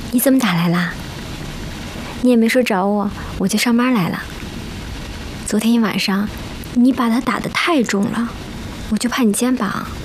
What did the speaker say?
你怎么打来啦？你也没说找我，我就上班来了。昨天一晚上，你把他打得太重了，我就怕你肩膀。